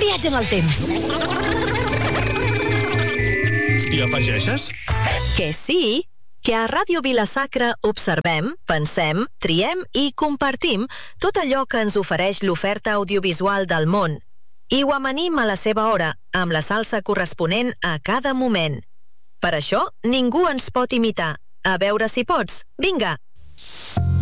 viatge en el temps. T'hi afegeixes? Que sí, que a Ràdio Vila-sacra observem, pensem, triem i compartim tot allò que ens ofereix l'oferta audiovisual del món i ho amanim a la seva hora, amb la salsa corresponent a cada moment. Per això, ningú ens pot imitar. A veure si pots. Vinga!